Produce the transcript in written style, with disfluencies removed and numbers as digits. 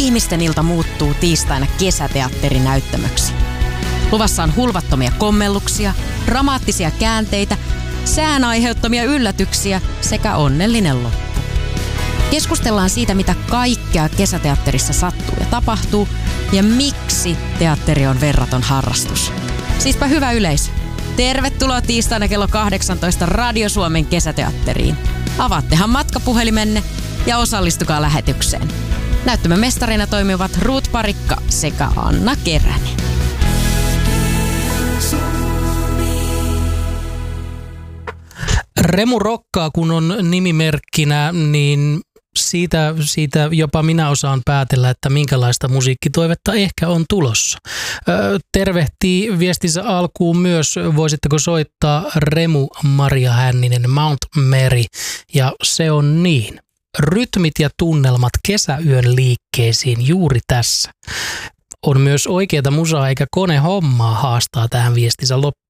ihmisten ilta muuttuu tiistaina kesäteatterinäyttämöksi. Luvassa on hulvattomia kommelluksia, dramaattisia käänteitä, sään aiheuttamia yllätyksiä sekä onnellinen loppu. Keskustellaan siitä, mitä kaikkea kesäteatterissa sattuu ja tapahtuu ja miksi teatteri on verraton harrastus. Siispä hyvä yleisö. Tervetuloa tiistaina kello 18 Radio Suomen kesäteatteriin. Avaattehan matkapuhelimenne ja osallistukaa lähetykseen. Näyttämön mestarina toimivat Ruut Parikka sekä Anna Keränen. Remu rokkaa, kun on nimimerkkinä, niin siitä jopa minä osaan päätellä, että minkälaista musiikkitoivetta ehkä on tulossa. Tervehtii viestinsä alkuun myös, voisitteko soittaa Remu Maria Hänninen, Mount Mary, ja se on niin. Rytmit ja tunnelmat kesäyön liikkeisiin juuri tässä. On myös oikeata musaa eikä konehommaa, haastaa tähän viestinsä loppuun.